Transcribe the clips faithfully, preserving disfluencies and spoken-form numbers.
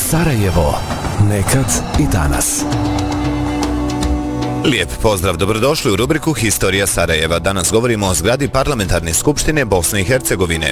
Sarajevo. Nekad i danas. Lijep pozdrav, dobrodošli u rubriku Historija Sarajeva. Danas govorimo o zgradi Parlamentarne skupštine Bosne i Hercegovine.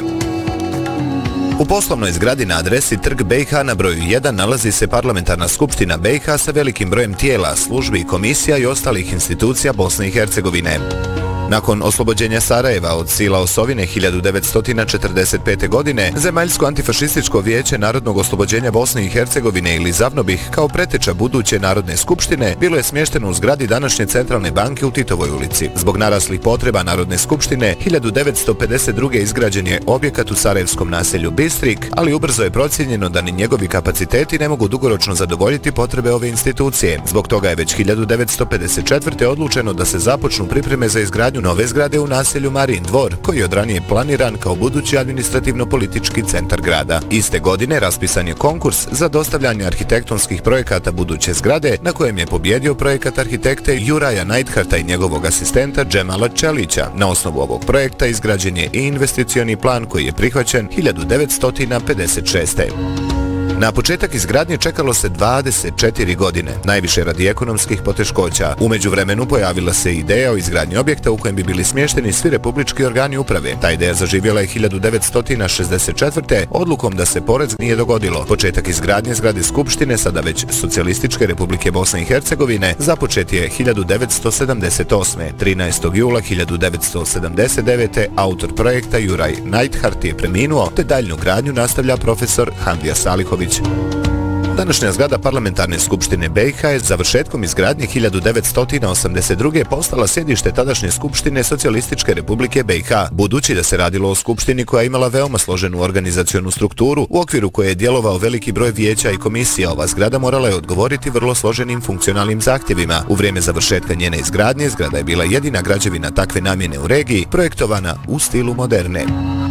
U poslovnoj zgradi na adresi Trg B i H na broju jedan nalazi se Parlamentarna skupština B i H sa velikim brojem tijela, službi, komisija i ostalih institucija Bosne i Hercegovine. Nakon oslobođenja Sarajeva od sila osovine hiljadu devetsto četrdeset pete. godine, Zemaljsko antifašističko vijeće Narodnog oslobođenja Bosne i Hercegovine ili ZAVNOBIH kao preteča buduće Narodne skupštine bilo je smješteno u zgradi današnje Centralne banke u Titovoj ulici. Zbog naraslih potreba Narodne skupštine hiljadu devetsto pedeset druge. izgrađen je objekat u sarajevskom naselju Bistrik, ali ubrzo je procijenjeno da ni njegovi kapaciteti ne mogu dugoročno zadovoljiti potrebe ove institucije. Zbog toga je već hiljadu devetsto pedeset četvrte. odlučeno da se započnu pripreme za izgradnju nove zgrade u naselju Marin Dvor, koji je od ranije planiran kao budući administrativno-politički centar grada. Iste godine raspisan je konkurs za dostavljanje arhitektonskih projekata buduće zgrade, na kojem je pobjedio projekat arhitekte Juraja Neidharta i njegovog asistenta Džemala Čelića. Na osnovu ovog projekta izgrađen je i investicioni plan koji je prihvaćen hiljadu devetsto pedeset šeste. Na početak izgradnje čekalo se dvadeset četiri godine, najviše radi ekonomskih poteškoća. U međuvremenu pojavila se ideja o izgradnji objekta u kojem bi bili smješteni svi republički organi uprave. Ta ideja zaživjela je hiljadu devetsto šezdeset četvrte. odlukom da se porez nije dogodilo. Početak izgradnje zgrade Skupštine, sada već Socijalističke Republike Bosne i Hercegovine, započet je hiljadu devetsto sedamdeset osme. trinaestog jula hiljadu devetsto sedamdeset devete. autor projekta Juraj Neidhart je preminuo, te daljnju gradnju nastavlja profesor Hamdija Salihović. Današnja zgrada Parlamentarne skupštine B i H je završetkom izgradnje hiljadu devetsto osamdeset druge. postala sjedište tadašnje Skupštine Socijalističke Republike B i H. Budući da se radilo o skupštini koja je imala veoma složenu organizacionu strukturu, u okviru koje je djelovao veliki broj vijeća i komisija, ova zgrada morala je odgovoriti vrlo složenim funkcionalnim zahtjevima. U vrijeme završetka njene izgradnje, zgrada je bila jedina građevina takve namjene u regiji, projektovana u stilu moderne.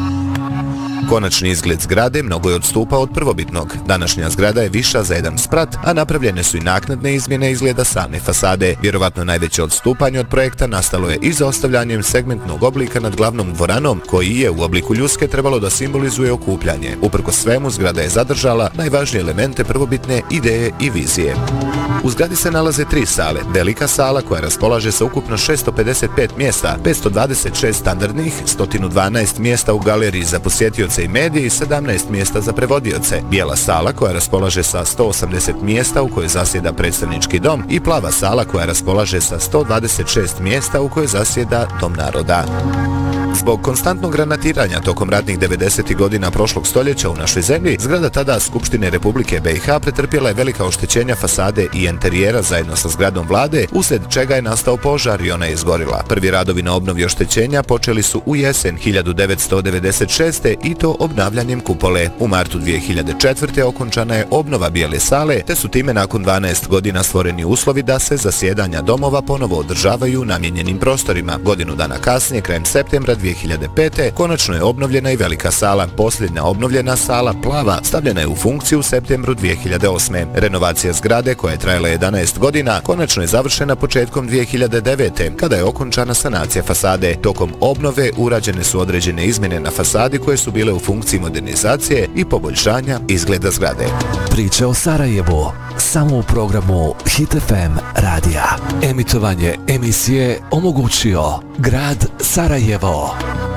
Konačni izgled zgrade mnogo je odstupao od prvobitnog. Današnja zgrada je viša za jedan sprat, a napravljene su i naknadne izmjene izgleda same fasade. Vjerovatno najveće odstupanje od projekta nastalo je izostavljanjem segmentnog oblika nad glavnom dvoranom, koji je u obliku ljuske trebalo da simbolizuje okupljanje. Uprkos svemu, zgrada je zadržala najvažnije elemente prvobitne ideje i vizije. U zgradi se nalaze tri sale. Velika sala koja raspolaže sa ukupno šesto pedeset pet mjesta, petsto dvadeset šest standardnih, sto dvanaest mjesta u galeriji za posjetioce i medije i sedamnaest mjesta za prevodioce. Bijela sala koja raspolaže sa sto osamdeset mjesta u kojoj zasjeda predstavnički dom i plava sala koja raspolaže sa sto dvadeset šest mjesta u kojoj zasjeda Dom naroda. Zbog konstantnog granatiranja tokom ratnih devedesetih godina prošlog stoljeća u našoj zemlji, zgrada tada Skupštine Republike B i H pretrpjela je velika oštećenja fasade i enterijera zajedno sa zgradom vlade, uslijed čega je nastao požar i ona je izgorila. Prvi radovi na obnovi oštećenja počeli su u jesen hiljadu devetsto devedeset šeste. i to obnavljanjem kupole. U martu dvije hiljade četvrte. okončana je obnova Bijele sale, te su time nakon dvanaest godina stvoreni uslovi da se zasjedanja domova ponovo održavaju u namijenjenim prostorima. Godinu dana kasnije, krajem septembra dvije hiljade pete. konačno je obnovljena i velika sala. Posljednja obnovljena sala, plava, stavljena je u funkciju u septembru dvije hiljade osme. Renovacija zgrade, koja je trajala jedanaest godina, konačno je završena početkom dvije hiljade devete. kada je okončana sanacija fasade. Tokom obnove urađene su određene izmjene na fasadi koje su bile u funkciji modernizacije i poboljšanja izgleda zgrade. Priče o Sarajevu samo u programu Hit F M radija. Emitovanje emisije omogućio grad Sarajevo.